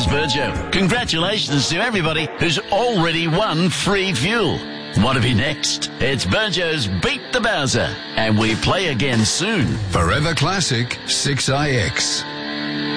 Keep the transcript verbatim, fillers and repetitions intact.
Burjo. Congratulations to everybody who's already won free fuel. Want to be next? It's Burjo's Beat the Bowser, and we play again soon. Forever Classic six I X.